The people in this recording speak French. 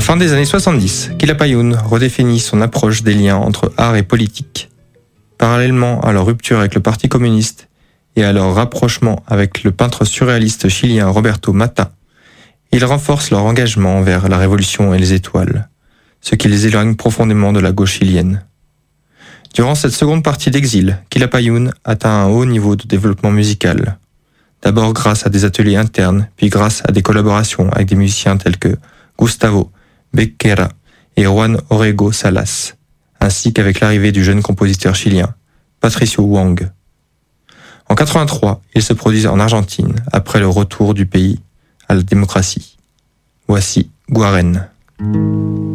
fin des années 70, Quilapayún redéfinit son approche des liens entre art et politique. Parallèlement à leur rupture avec le Parti communiste et à leur rapprochement avec le peintre surréaliste chilien Roberto Matta, ils renforcent leur engagement envers la révolution et les étoiles, ce qui les éloigne profondément de la gauche chilienne. Durant cette seconde partie d'exil, Quilapayún atteint un haut niveau de développement musical. D'abord grâce à des ateliers internes, puis grâce à des collaborations avec des musiciens tels que Gustavo Becerra et Juan Orrego Salas, ainsi qu'avec l'arrivée du jeune compositeur chilien, Patricio Wong. En 1983, il se produit en Argentine, après le retour du pays à la démocratie. Voici Guarén.